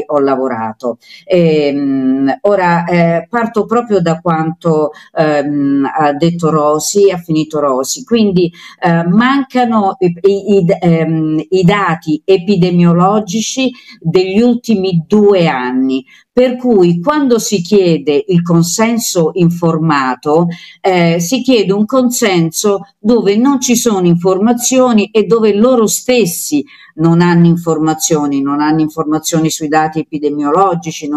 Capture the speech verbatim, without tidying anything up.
ho lavorato. Ehm, ora eh, parto proprio da quanto ehm, ha detto Rosi, ha finito Rosi, quindi eh, mancano i, i, ehm, i dati epidemiologici degli ultimi due anni, per cui quando si chiede il consenso informato eh, si chiede un consenso dove non ci sono informazioni e dove loro stessi non hanno informazioni, non hanno informazioni sui dati epidemiologici,